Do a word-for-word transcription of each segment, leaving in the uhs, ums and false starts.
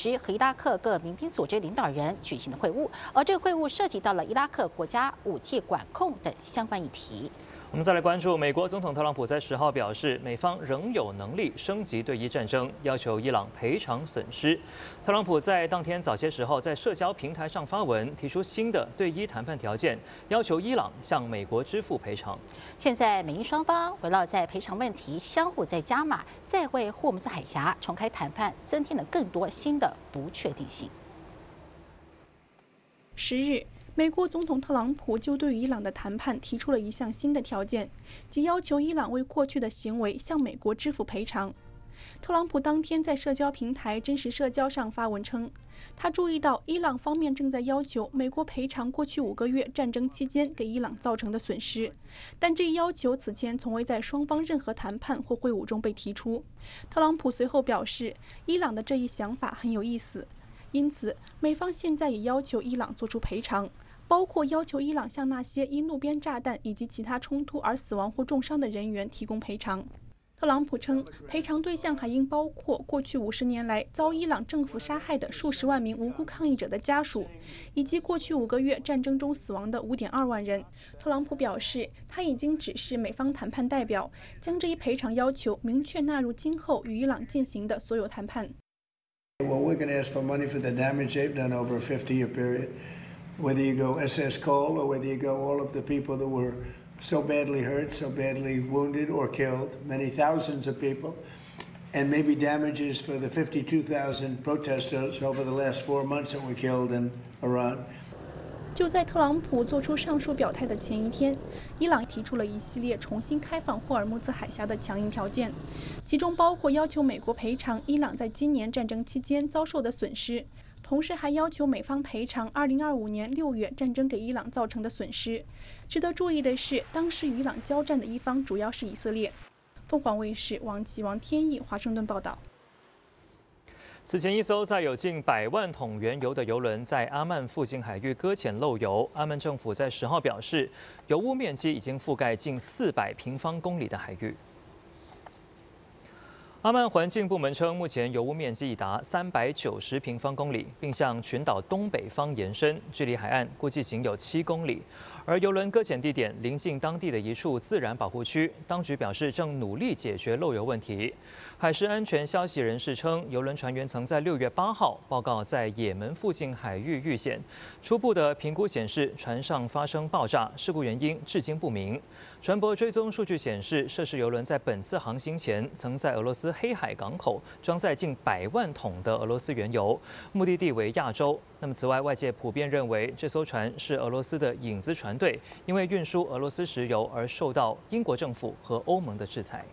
织和伊拉克各民兵组织领导人举行的会晤，而这个会晤涉及到了伊拉克国家武器管控等相关议题。 我们再来关注，美国总统特朗普在十号表示，美方仍有能力升级对伊战争，要求伊朗赔偿损失。特朗普在当天早些时候在社交平台上发文，提出新的对伊谈判条件，要求伊朗向美国支付赔偿。 现在美英双方围绕在赔偿问题相互在加码，再为霍姆兹海峡重开谈判增添了更多新的不确定性。 十日。 美国总统特朗普就对于伊朗的谈判提出了一项新的条件，即要求伊朗为过去的行为向美国支付赔偿。特朗普当天在社交平台真实社交上发文称，他注意到伊朗方面正在要求美国赔偿过去五个月战争期间给伊朗造成的损失，但这一要求此前从未在双方任何谈判或会晤中被提出。特朗普随后表示，伊朗的这一想法很有意思。 因此，美方现在也要求伊朗做出赔偿，包括要求伊朗向那些因路边炸弹以及其他冲突而死亡或重伤的人员提供赔偿。特朗普称，赔偿对象还应包括过去五十年来遭伊朗政府杀害的数十万名无辜抗议者的家属，以及过去五个月战争中死亡的 五点二万人。特朗普表示，他已经指示美方谈判代表将这一赔偿要求明确纳入今后与伊朗进行的所有谈判。 Well, we're going to ask for money for the damage they've done over a fifty-year period. Whether you go S S Cole or whether you go all of the people that were so badly hurt, so badly wounded or killed, many thousands of people, and maybe damages for the fifty-two thousand protesters over the last four months that were killed in Iran. 就在特朗普做出上述表态的前一天，伊朗提出了一系列重新开放霍尔木兹海峡的强硬条件，其中包括要求美国赔偿伊朗在今年战争期间遭受的损失，同时还要求美方赔偿二零二五年六月战争给伊朗造成的损失。值得注意的是，当时与伊朗交战的一方主要是以色列。凤凰卫视王琦、王天意华盛顿报道。 此前，一艘载有近百万桶原油的油轮在阿曼附近海域搁浅漏油。阿曼政府在十号表示，油污面积已经覆盖近四百平方公里的海域。阿曼环境部门称，目前油污面积已达三百九十平方公里，并向群岛东北方延伸，距离海岸估计仅有七公里。 而油轮搁浅地点临近当地的一处自然保护区，当局表示正努力解决漏油问题。海事安全消息人士称，油轮船员曾在六月八号报告在也门附近海域遇险，初步的评估显示船上发生爆炸，事故原因至今不明。船舶追踪数据显示，涉事油轮在本次航行前曾在俄罗斯黑海港口装载近百万桶的俄罗斯原油，目的地为亚洲。那么，此外，外界普遍认为这艘船是俄罗斯的影子船队，因为运输俄罗斯石油而受到英国政府和欧盟的制裁。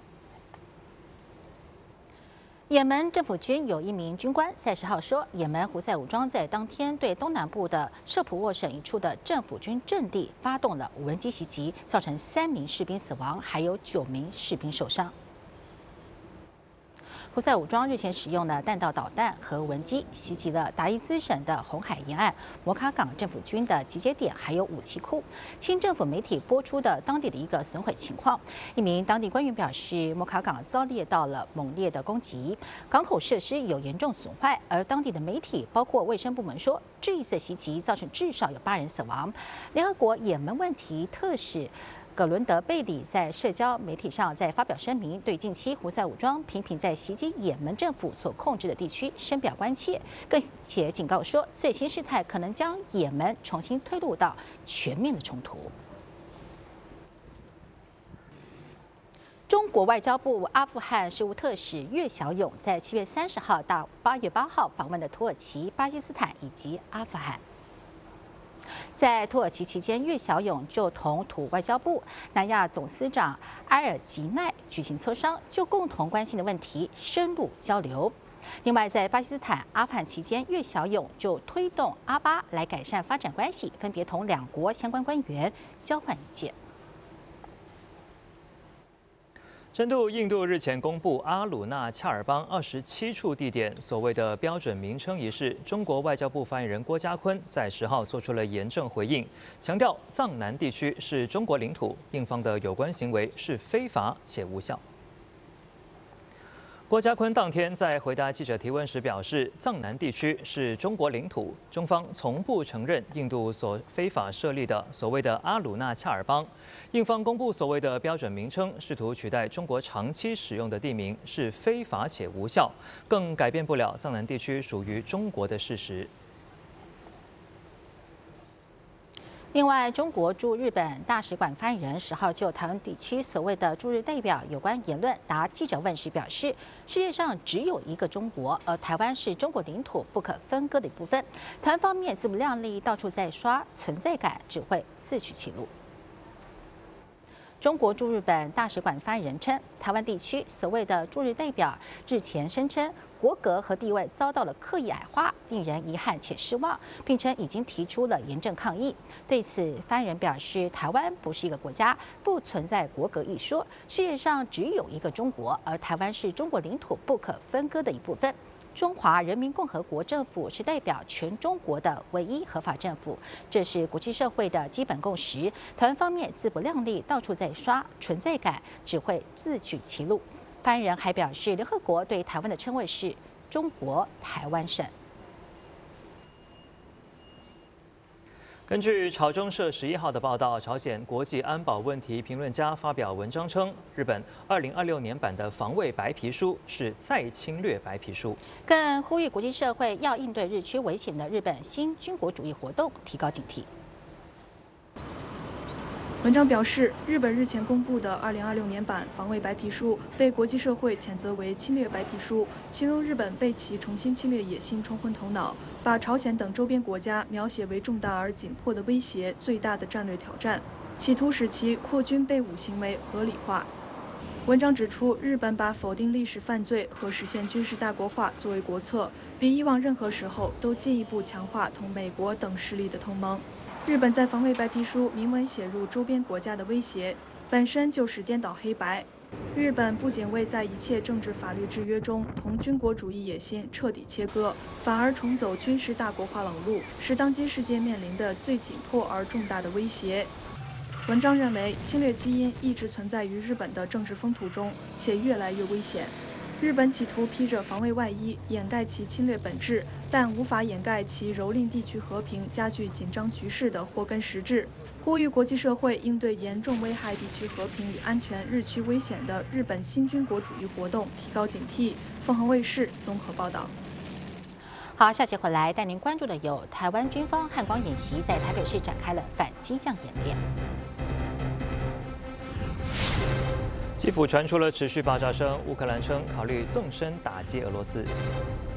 也门政府军有一名军官在十号说，也门胡塞武装在当天对东南部的舍普沃省一处的政府军阵地发动了无人机袭击，造成三名士兵死亡，还有九名士兵受伤。 胡塞武装日前使用了弹道导弹和无人机袭击了达伊斯省的红海沿岸摩卡港政府军的集结点，还有武器库。亲政府媒体播出的当地的一个损毁情况，一名当地官员表示，摩卡港遭猎到了猛烈的攻击，港口设施有严重损坏。而当地的媒体，包括卫生部门说，这一次袭击造成至少有八人死亡。联合国也门问题特使 葛伦德·贝里在社交媒体上在发表声明，对近期胡塞武装频频在袭击也门政府所控制的地区深表关切，更且警告说，最新事态可能将也门重新推入到全面的冲突。中国外交部阿富汗事务特使岳小勇在七月三十号到八月八号访问了土耳其、巴基斯坦以及阿富汗。 在土耳其期间，岳小勇就同土外交部南亚总司长埃尔吉奈举行磋商，就共同关心的问题深入交流。另外，在巴基斯坦、阿富汗期间，岳小勇就推动阿巴来改善发展关系，分别同两国相关官员交换意见。 深度印度日前公布阿鲁纳恰尔邦二十七处地点所谓的标准名称一事，中国外交部发言人郭家坤在十号做出了严正回应，强调藏南地区是中国领土，印方的有关行为是非法且无效。 郭家坤当天在回答记者提问时表示，藏南地区是中国领土，中方从不承认印度所非法设立的所谓的阿鲁纳恰尔邦。印方公布所谓的标准名称，试图取代中国长期使用的地名，是非法且无效，更改变不了藏南地区属于中国的事实。 另外，中国驻日本大使馆发言人十号就台湾地区所谓的驻日代表有关言论答记者问时表示，世界上只有一个中国，而台湾是中国领土不可分割的一部分。台湾方面自不量力，到处在刷存在感，只会自取其辱。 中国驻日本大使馆发言人称，台湾地区所谓的驻日代表日前声称国格和地位遭到了刻意矮化，令人遗憾且失望，并称已经提出了严正抗议。对此，发言人表示，台湾不是一个国家，不存在国格一说，世界上只有一个中国，而台湾是中国领土不可分割的一部分。 中华人民共和国政府是代表全中国的唯一合法政府，这是国际社会的基本共识。台湾方面自不量力，到处在刷存在感，只会自取其辱。发言人还表示，联合国对台湾的称谓是“中国台湾省”。 根据朝中社十一号的报道，朝鲜国际安保问题评论家发表文章称，日本二零二六年版的防卫白皮书是再侵略白皮书， 更呼吁国际社会要应对日趋危险的日本新军国主义活动提高警惕。 文章表示，日本日前公布的二零二六年版防卫白皮书被国际社会谴责为侵略白皮书，形容日本被其重新侵略野心冲昏头脑，把朝鲜等周边国家描写为重大而紧迫的威胁、最大的战略挑战，企图使其扩军备武行为合理化。文章指出，日本把否定历史犯罪和实现军事大国化作为国策，比以往任何时候都进一步强化同美国等势力的同盟。 日本在防卫白皮书明文写入周边国家的威胁，本身就是颠倒黑白。日本不仅未在一切政治法律制约中同军国主义野心彻底切割，反而重走军事大国化老路，是当今世界面临的最紧迫而重大的威胁。文章认为，侵略基因一直存在于日本的政治风土中，且越来越危险。 日本企图披着防卫外衣掩盖其侵略本质，但无法掩盖其蹂躏地区和平、加剧紧张局势的祸根实质。呼吁国际社会应对严重危害地区和平与安全、日趋危险的日本新军国主义活动提高警惕。凤凰卫视综合报道。 好，下期回来带您关注的有台湾军方汉光演习在台北市展开了反机降演练。 基辅传出了持续爆炸声，乌克兰称考虑纵深打击俄罗斯。